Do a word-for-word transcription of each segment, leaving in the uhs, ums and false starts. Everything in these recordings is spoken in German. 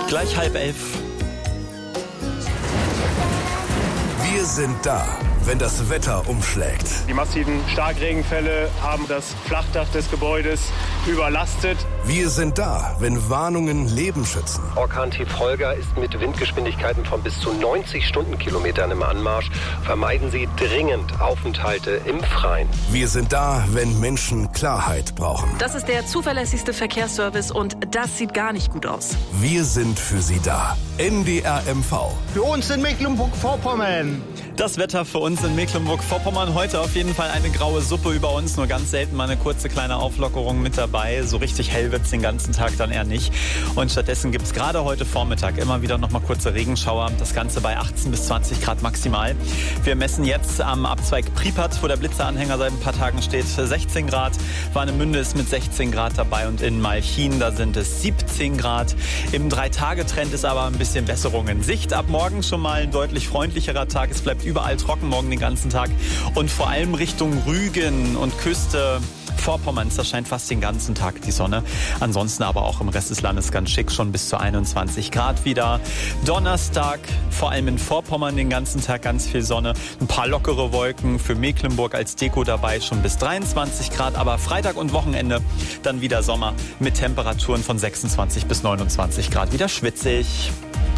Gleich halb elf. Wir sind da, wenn das Wetter umschlägt. Die massiven Starkregenfälle haben das Flachdach des Gebäudes überlastet. Wir sind da, wenn Warnungen Leben schützen. Orkan-Tief Holger ist mit Windgeschwindigkeiten von bis zu neunzig Stundenkilometern im Anmarsch. Vermeiden Sie dringend Aufenthalte im Freien. Wir sind da, wenn Menschen Klarheit brauchen. Das ist der zuverlässigste Verkehrsservice und das sieht gar nicht gut aus. Wir sind für Sie da. N D R M V. Für uns in Mecklenburg-Vorpommern. Das Wetter für uns in Mecklenburg-Vorpommern. Heute auf jeden Fall eine graue Suppe über uns. Nur ganz selten mal eine kurze kleine Auflockerung mit dabei. So richtig hell wird es den ganzen Tag dann eher nicht. Und stattdessen gibt es gerade heute Vormittag immer wieder noch mal kurze Regenschauer. Das Ganze bei achtzehn bis zwanzig Grad maximal. Wir messen jetzt am Abzweig Pripyat, wo der Blitzeranhänger seit ein paar Tagen steht, sechzehn Grad. Warnemünde ist mit sechzehn Grad dabei und in Malchin, da sind es siebzehn Grad. Im Drei-Tage-Trend ist aber ein bisschen Besserung in Sicht. Ab morgen schon mal ein deutlich freundlicherer Tag. Es bleibt überall trocken morgen den ganzen Tag und vor allem Richtung Rügen und Küste Vorpommerns, da scheint fast den ganzen Tag die Sonne. Ansonsten aber auch im Rest des Landes ganz schick, schon bis zu einundzwanzig Grad wieder. Donnerstag, vor allem in Vorpommern den ganzen Tag ganz viel Sonne. Ein paar lockere Wolken für Mecklenburg als Deko dabei, schon bis dreiundzwanzig Grad. Aber Freitag und Wochenende dann wieder Sommer mit Temperaturen von sechsundzwanzig bis neunundzwanzig Grad. Wieder schwitzig.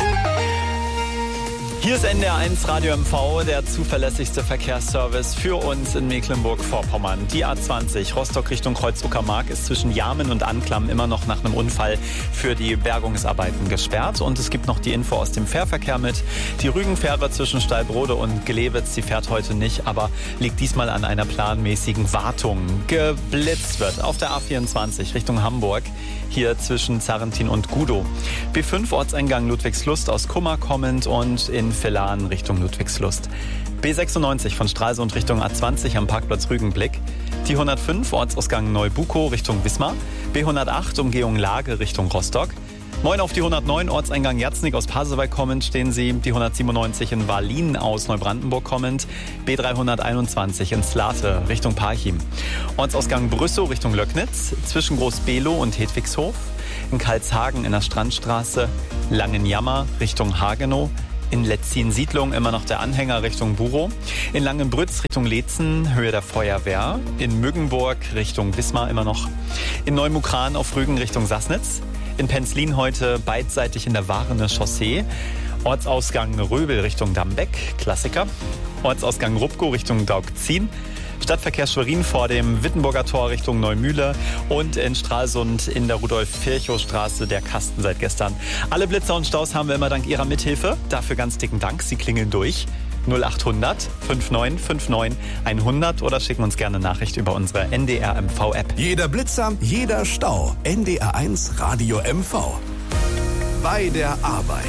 Hier ist N D R eins Radio M V, der zuverlässigste Verkehrsservice für uns in Mecklenburg-Vorpommern. Die A zwanzig Rostock Richtung Kreuz-Uckermark ist zwischen Jarmen und Anklam immer noch nach einem Unfall für die Bergungsarbeiten gesperrt. Und es gibt noch die Info aus dem Fährverkehr mit. Die Rügenfähre zwischen Stallbrode und Gelewitz, die fährt heute nicht, aber liegt diesmal an einer planmäßigen Wartung. Geblitzt wird auf der A vierundzwanzig Richtung Hamburg, hier zwischen Zarrentin und Gudow. B fünf Ortseingang Ludwigslust aus Kummer kommend und in Villan Richtung Ludwigslust. B sechsundneunzig von Stralsund Richtung A zwanzig am Parkplatz Rügenblick. Die hundertfünf Ortsausgang Neubukow Richtung Wismar. B hundertacht Umgehung Lage Richtung Rostock. Moin auf die hundertneun Ortseingang Jerznig aus Pasewalk kommend stehen Sie. Die hundertsiebenundneunzig in Wallin aus Neubrandenburg kommend. B dreihunderteinundzwanzig in Slate Richtung Parchim. Ortsausgang Brüssow Richtung Löcknitz. Zwischen Groß-Below und Hedwigshof. In Karlshagen in der Strandstraße. Langenjammer Richtung Hagenow. In Letzin-Siedlung immer noch der Anhänger Richtung Burow. In Langenbrütz Richtung Leetzen, Höhe der Feuerwehr. In Müggenburg Richtung Wismar immer noch. In Neumukran auf Rügen Richtung Sassnitz. In Penzlin heute beidseitig in der Warene Chaussee. Ortsausgang Röbel Richtung Dambeck, Klassiker. Ortsausgang Rupkow Richtung Daugzin. Stadtverkehr Schwerin vor dem Wittenburger Tor Richtung Neumühle und in Stralsund in der Rudolf-Virchow-Straße der Kasten seit gestern. Alle Blitzer und Staus haben wir immer dank Ihrer Mithilfe. Dafür ganz dicken Dank. Sie klingeln durch. null achthundert neunundfünfzig neunundfünfzig hundert oder schicken uns gerne Nachricht über unsere N D R M V-App. Jeder Blitzer, jeder Stau. N D R eins Radio M V. Bei der Arbeit.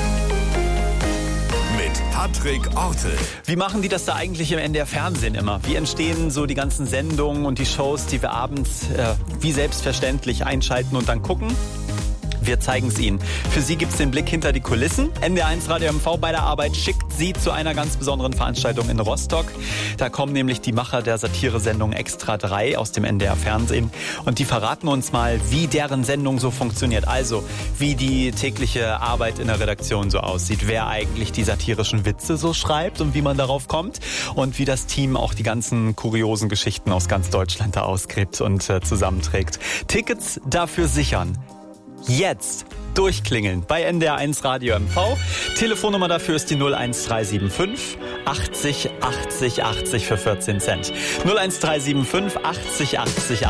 Patrick Ortel. Wie machen die das da eigentlich im N D R-Fernsehen immer? Wie entstehen so die ganzen Sendungen und die Shows, die wir abends äh, wie selbstverständlich einschalten und dann gucken? Wir zeigen es Ihnen. Für Sie gibt es den Blick hinter die Kulissen. N D R eins Radio M V bei der Arbeit schickt Sie zu einer ganz besonderen Veranstaltung in Rostock. Da kommen nämlich die Macher der Satiresendung Extra drei aus dem N D R-Fernsehen. Und die verraten uns mal, wie deren Sendung so funktioniert. Also, wie die tägliche Arbeit in der Redaktion so aussieht. Wer eigentlich die satirischen Witze so schreibt und wie man darauf kommt. Und wie das Team auch die ganzen kuriosen Geschichten aus ganz Deutschland da ausgräbt und äh, zusammenträgt. Tickets dafür sichern. Jetzt durchklingeln bei N D R eins Radio M V. Telefonnummer dafür ist die null eins drei sieben fünf achtzig achtzig achtzig für vierzehn Cent. null eins drei sieben fünf achtzig achtzig achtzig.